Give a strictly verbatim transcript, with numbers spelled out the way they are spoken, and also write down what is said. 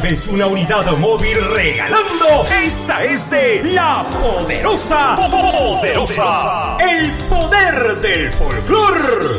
recibes una unidad móvil regalando. Esa es de La Poderosa. Poderosa. El poder del folclor.